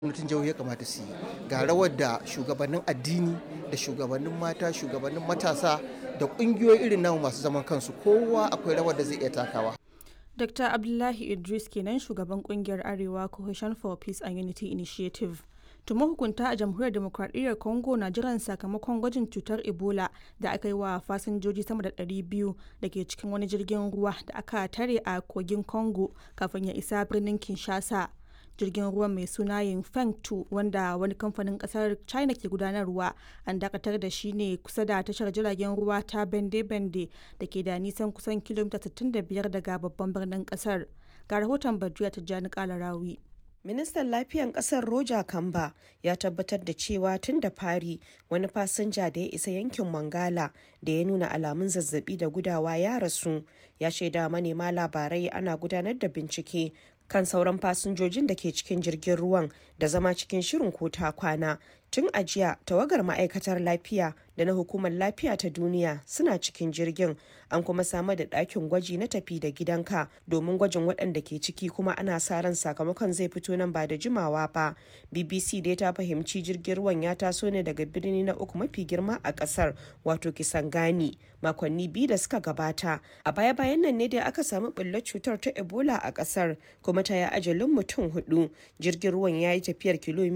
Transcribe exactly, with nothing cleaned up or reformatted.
gwamnatin jihohi ya kamata su yi ga rawar da shugabannin addini da shugabannin mata shugabannin matasa da ƙungiyoyi irin namu masu zaman kansu kowa akwai rawar da zai iya takawa. Dr. Abdullahi Idris kenan shugaban kungiyar Arewa Coalition for Peace and Unity Initiative. Tuma hukunta a jamhuriyar demokradiyyar Congo na jiran sakamakon gwajin cutar Ebola da aka yi wa fasinjoji sama da ɗari biyu da ke cikin wani jirgin ruwa da aka tare a kogin Congo kafin ya isa birnin Kinshasa. Jirgin ruwan mai suna Yingfeng two wanda wani kamfanin kasar China ke gudanarwa an dakatar da shi ne kusa da tashar jiragen ruwa ta Bende-Bende da ke da nisan kusan kilomita sittin da biyar daga babban birnin kasar. Ga rahoton Badriya Tijjani Kalarawi. Ministan Lafiyan kasar Roger Kamba ya tabbatar da cewa tun da fari wani fasinja da ya isa yankin Mongala da ya nuna alamun zazzabi da gudawa ya rasu. Ya shaida manema labarai ana gudanar da bincike kan sauran fasinjojin da ke cikin jirgin ruwan da zama cikin shirin ko ta kwana. Tun a jiya tawagar ma'aikatar lafiya da na hukumar lafiya ta duniya suna cikin jirgin an kuma samar da ɗakin gwaji na tafi da gidanka domin gwajin waɗanda ke ciki kuma ana sa ran sakamakon zai fito nan ba da jimawa ba. B B C dai ta fahimci jirgin ruwan ya taso ne daga birni na uku mafi girma a ƙasar wato Kisangani makonni biyu da suka gabata. A baya bayan nan ne dai aka samu ɓullar cutar ta Ebola a ƙasar kuma ta yi ajalin mutum hudu. Jirgin ruwan ya yi tafiyar kilomita